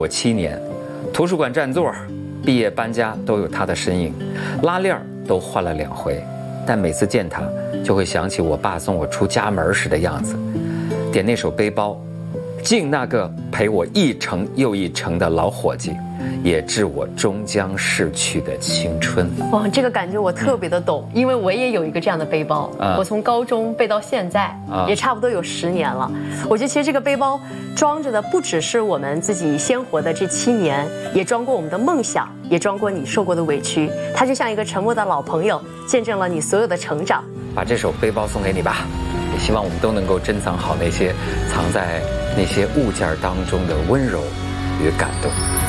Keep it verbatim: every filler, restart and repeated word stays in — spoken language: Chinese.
我七年，图书馆占座，毕业搬家都有他的身影，拉链都换了两回，但每次见他，就会想起我爸送我出家门时的样子，点那首背包，敬那个陪我一程又一程的老伙计，也致我终将逝去的青春。 哇，这个感觉我特别的懂，嗯、因为我也有一个这样的背包，啊、我从高中背到现在，啊、也差不多有十年了。我觉得其实这个背包装着的不只是我们自己鲜活的这七年，也装过我们的梦想，也装过你受过的委屈。它就像一个沉默的老朋友，见证了你所有的成长。把这首背包送给你吧，也希望我们都能够珍藏好那些藏在那些物件当中的温柔与感动。